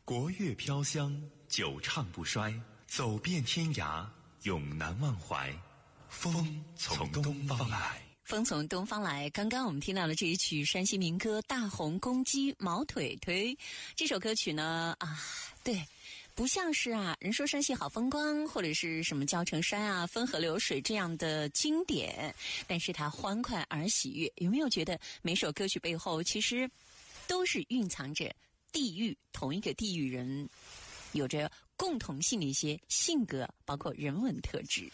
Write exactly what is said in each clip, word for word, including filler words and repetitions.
国乐飘香，久唱不衰，走遍天涯，永难忘怀。风从东方来。 风从东方来，刚刚我们听到了这一曲山西民歌《大红公鸡毛腿腿》。这首歌曲呢，啊，对，不像是啊，人说山西好风光，或者是什么交城山啊、汾河流水这样的经典，但是它欢快而喜悦。有没有觉得每首歌曲背后其实都是蕴藏着地域，同一个地域人有着共同性的一些性格，包括人文特质。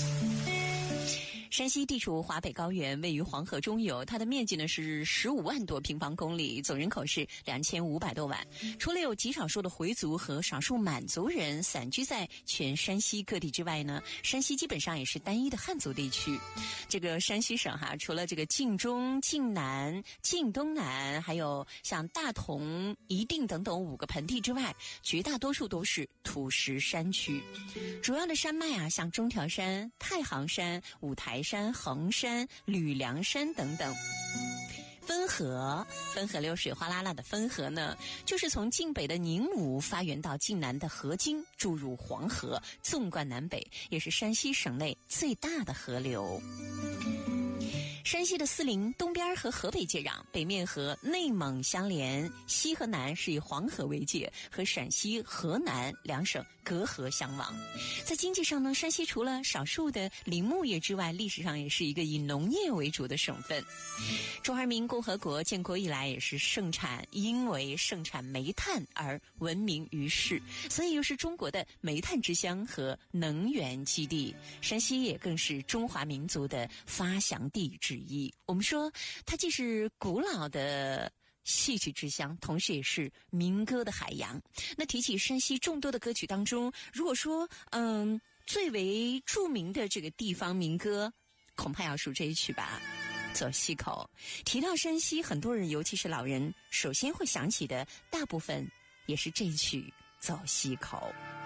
山西地处华北高原，位于黄河中游，它的面积呢是十五万多平方公里，总人口是两千五百多万。除了有极少数的回族和少数满族人散居在全山西各地之外呢，山西基本上也是单一的汉族地区。这个山西省哈，除了这个晋中、晋南、晋东南，还有像大同、宜定等等五个盆地之外，绝大多数都是土石山区。主要的山脉啊，像中条山、太行山、五台山、衡山、吕梁山等等。汾河，汾河流水哗啦啦的汾河呢，就是从晋北的宁武发源到晋南的河津，注入黄河，纵贯南北，也是山西省内最大的河流。山西的四邻东边和河北接壤，北面和内蒙相连，西和南是以黄河为界，和陕西、河南两省隔河相望。在经济上呢，山西除了少数的林牧业之外，历史上也是一个以农业为主的省份。中华人民共和国建国以来也是盛产，因为盛产煤炭而闻名于世，所以又是中国的煤炭之乡和能源基地。山西也更是中华民族的发祥地之一。我们说它既是古老的戏曲之乡，同时也是民歌的海洋。那提起山西众多的歌曲当中，如果说嗯最为著名的这个地方民歌，恐怕要数这一曲吧，走西口。提到山西，很多人尤其是老人首先会想起的大部分也是这一曲走西口。